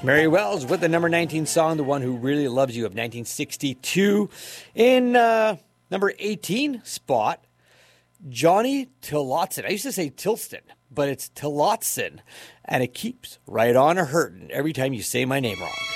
Mary Wells with the number 19 song, The One Who Really Loves You of 1962. In number 18 spot, Johnny Tillotson. I used to say Tilston, but it's Tillotson. And it keeps right on hurting every time you say my name wrong.